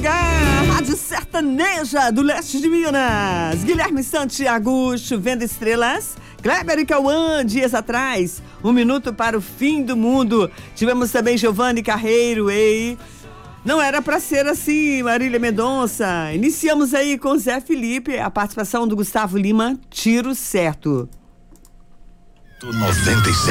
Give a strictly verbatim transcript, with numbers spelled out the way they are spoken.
cá, Rádio Sertaneja do Leste de Minas. Guilherme Santiago, Chovendo Estrelas. Kleber e Cauã, dias atrás, Um Minuto para o Fim do Mundo. Tivemos também Giovanni Carreiro, ei. Não era pra ser assim, Marília Mendonça. Iniciamos aí com Zé Felipe, a participação do Gustavo Lima, Tiro Certo. noventa e sete